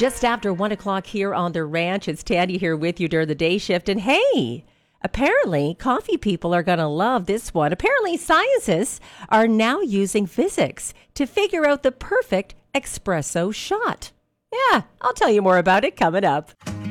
Just after 1 o'clock here on the ranch, it's Tanya here with you during the day shift. And hey, apparently coffee people are going to love this one. Apparently scientists are now using physics to figure out the perfect espresso shot. Yeah, I'll tell you more about it coming up.